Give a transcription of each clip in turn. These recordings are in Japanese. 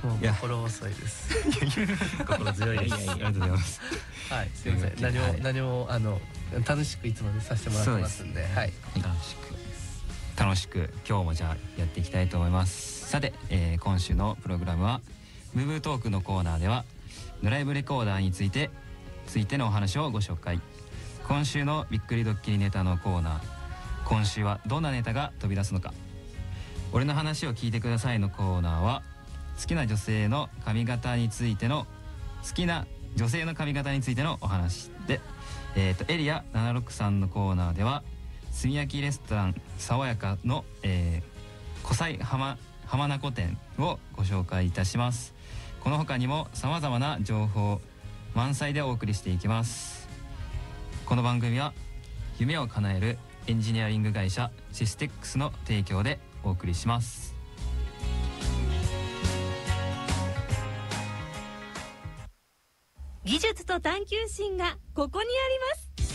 もう心細いです。心強いです。 ありがとうございます。 はい、すみません。何も楽しくいつもねさせてもらってますんで、はい。 楽しく今日もじゃあやっていきたいと思います。さて、今週のプログラムはムーブトークのコーナーではドライブレコーダーについてのお話をご紹介。今週のびっくりドッキリネタのコーナー、今週はどんなネタが飛び出すのか。俺の話を聞いてくださいのコーナーは好きな女性の髪型についてのお話で、エリア763のコーナーでは炭焼きレストラン爽やかの、湖西浜名湖店をご紹介いたします。この他にも様々な情報満載でお送りしていきます。この番組は夢を叶えるエンジニアリング会社システックスの提供でお送りします。 技術と探求心がここにあります。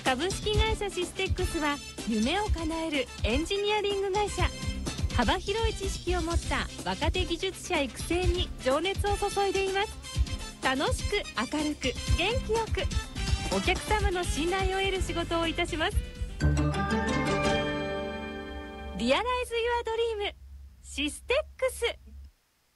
株式会社システックスは夢を叶えるエンジニアリング会社。幅広い知識を持った若手技術者育成に情熱を注いでいます。楽しく明るく元気よくお客様の信頼を得る仕事をいたします。リアライズユアドリームシステックス。